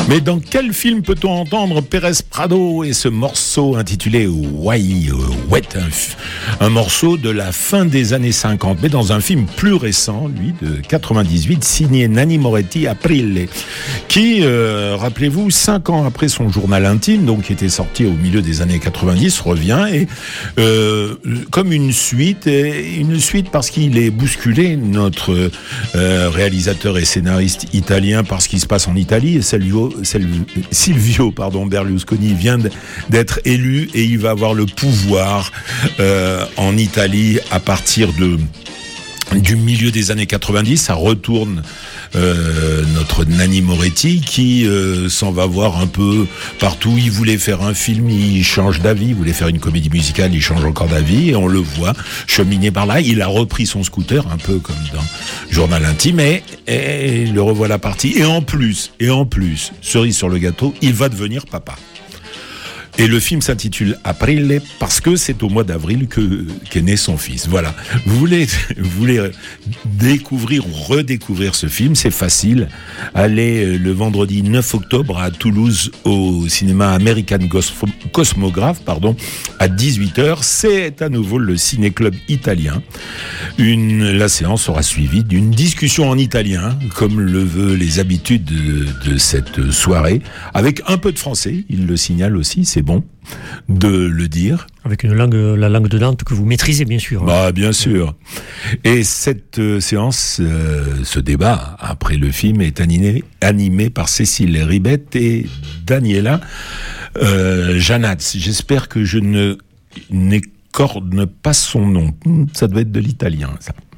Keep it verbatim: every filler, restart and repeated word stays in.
Mais dans quel film peut-on entendre Pérez Prado et ce morceau intitulé Why Wet, un, un morceau de la fin des années cinquante, mais dans un film plus récent, lui, de quatre-vingt-dix-huit, signé Nanni Moretti, Aprile, qui, euh, rappelez-vous, cinq ans après son journal intime, donc qui était sorti au milieu des années quatre-vingt-dix, revient et euh, comme une suite, une suite parce qu'il est bousculé, notre euh, réalisateur et scénariste italien, par ce qui se passe en Italie, et Silvio, Silvio pardon, Berlusconi vient d'être élu et il va avoir le pouvoir euh, en Italie à partir de du milieu des années quatre-vingt-dix. Ça retourne euh, notre Nanni Moretti qui euh, s'en va voir un peu partout. Il voulait faire un film, il change d'avis. Il voulait faire une comédie musicale, il change encore d'avis. Et on le voit cheminer par là. Il a repris son scooter, un peu comme dans Journal intime, et, et le revoilà parti. Et en plus, et en plus, cerise sur le gâteau, il va devenir papa. Et le film s'intitule Aprile parce que c'est au mois d'avril que qu'est né son fils. Voilà. Vous voulez, vous voulez découvrir ou redécouvrir ce film, c'est facile. Allez le vendredi neuf octobre à Toulouse au cinéma American Cosmographe, pardon, à dix-huit heures. C'est à nouveau le ciné-club italien. Une, la séance sera suivie d'une discussion en italien, comme le veut les habitudes de, de cette soirée, avec un peu de français. Il le signale aussi, c'est bon de le dire. Avec une langue, la langue de Dante que vous maîtrisez, bien sûr. Bah, bien sûr. Et cette euh, séance, euh, ce débat, après le film, est animé, animé par Cécile Ribette et Daniela euh, Janaz. J'espère que je ne n'écorne pas son nom. Ça doit être de l'italien, ça.